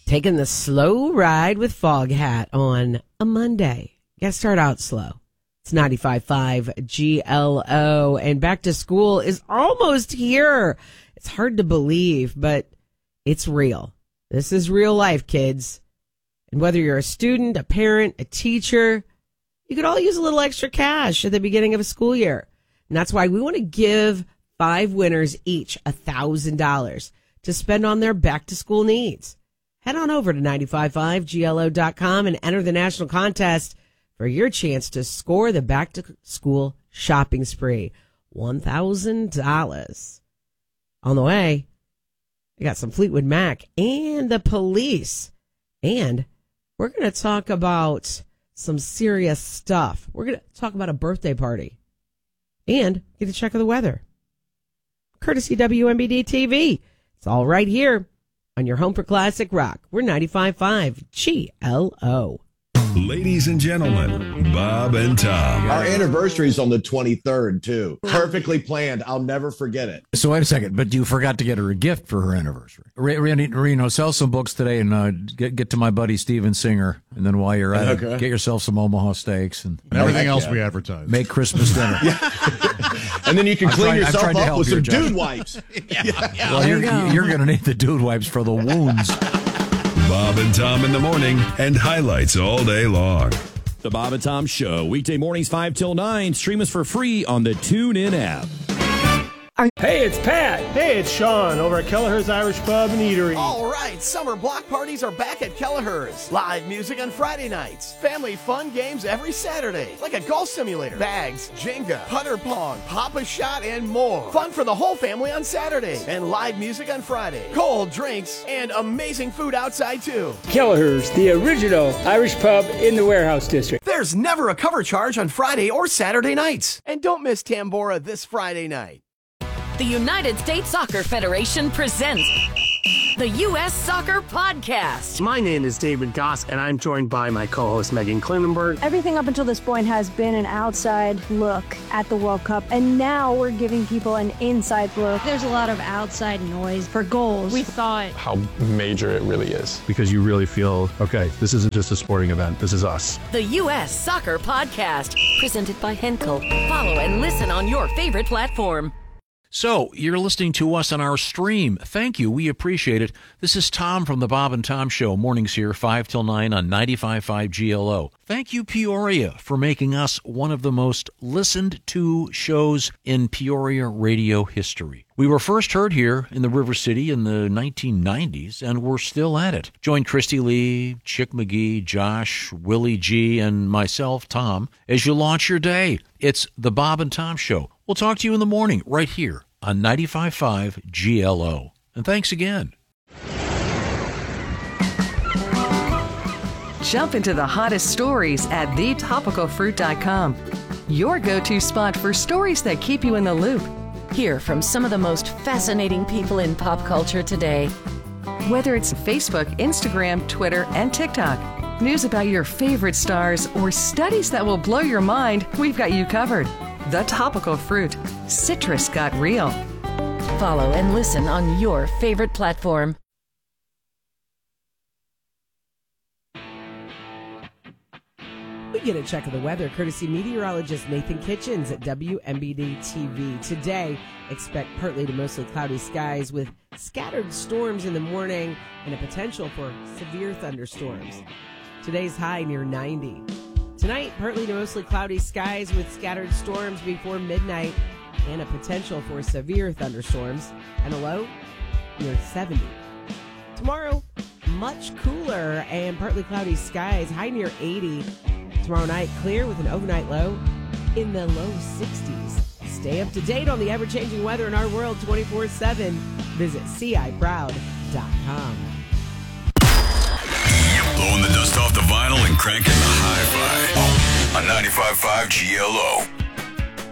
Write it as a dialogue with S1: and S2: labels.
S1: Taking the slow ride with Foghat on a Monday. You gotta start out slow. It's 95.5 GLO, and back to school is almost here. It's hard to believe, but it's real. This is real life, kids. And whether you're a student, a parent, a teacher, you could all use a little extra cash at the beginning of a school year. And that's why we want to give 5 winners each $1,000 to spend on their back-to-school needs. Head on over to 955glo.com and enter the national contest for your chance to score the back-to-school shopping spree. $1,000. On the way, we got some Fleetwood Mac and the Police. And we're going to talk about some serious stuff. We're going to talk about a birthday party and get a check of the weather. Courtesy WMBD TV. It's all right here on your home for classic rock. We're 95.5 GLO.
S2: Ladies and gentlemen, Bob and Tom.
S3: Our anniversary is on the 23rd, too. Perfectly planned. I'll never forget it.
S4: So wait a second, but you forgot to get her a gift for her anniversary. Reno, sell some books today and get to my buddy Steven Singer. And then while you're at it, get yourself some Omaha steaks and
S5: everything else we advertise.
S4: Make Christmas dinner.
S3: And then you can clean yourself up with some dude wipes.
S4: Well, you're going to need the dude wipes for the wounds.
S2: Bob and Tom in the morning and highlights all day long.
S6: The Bob and Tom Show, weekday mornings 5 till 9. Stream us for free on the TuneIn app.
S7: Hey, it's Pat.
S8: Hey, it's Sean over at Kelleher's Irish Pub and Eatery.
S9: All right, summer block parties are back at Kelleher's. Live music on Friday nights. Family fun games every Saturday, like a golf simulator, bags, Jenga, putter pong, Pop-A-Shot, and more. Fun for the whole family on Saturday, and live music on Friday. Cold drinks and amazing food outside, too.
S7: Kelleher's, the original Irish pub in the Warehouse District.
S9: There's never a cover charge on Friday or Saturday nights. And don't miss Tambora this Friday night.
S10: The United States Soccer Federation presents the U.S. Soccer Podcast.
S11: My name is David Goss, and I'm joined by my co-host Megan Klinenberg.
S12: Everything up until this point has been an outside look at the World Cup, and now we're giving people an inside look.
S13: There's a lot of outside noise for goals.
S14: We thought
S15: how major it really is.
S16: Because you really feel, okay, this isn't just a sporting event, this is us.
S10: The U.S. Soccer Podcast, presented by Henkel. Follow and listen on your favorite platform.
S4: So, you're listening to us on our stream. Thank you. We appreciate it. This is Tom from the Bob and Tom Show. Mornings here, 5 till 9 on 95.5 GLO. Thank you, Peoria, for making us one of the most listened to shows in Peoria radio history. We were first heard here in the River City in the 1990s, and we're still at it. Join Christy Lee, Chick McGee, Josh, Willie G., and myself, Tom, as you launch your day. It's the Bob and Tom Show. We'll talk to you in the morning right here on 95.5 GLO. And thanks again.
S17: Jump into the hottest stories at thetopicalfruit.com. Your go-to spot for stories that keep you in the loop.
S10: Hear from some of the most fascinating people in pop culture today.
S17: Whether it's Facebook, Instagram, Twitter, and TikTok, news about your favorite stars, or studies that will blow your mind, we've got you covered. The Topical Fruit. Citrus got real.
S10: Follow and listen on your favorite platform.
S1: We get a check of the weather courtesy meteorologist Nathan Kitchens at WMBD TV. Today, expect partly to mostly cloudy skies with scattered storms in the morning and a potential for severe thunderstorms. Today's high near 90. Tonight, partly to mostly cloudy skies with scattered storms before midnight and a potential for severe thunderstorms and a low near 70. Tomorrow, much cooler and partly cloudy skies, high near 80. Tomorrow night, clear with an overnight low in the low 60s. Stay up to date on the ever-changing weather in our world 24/7. Visit ciproud.com.
S2: Blowing the dust off the vinyl and cranking the hi-fi on 95.5 GLO.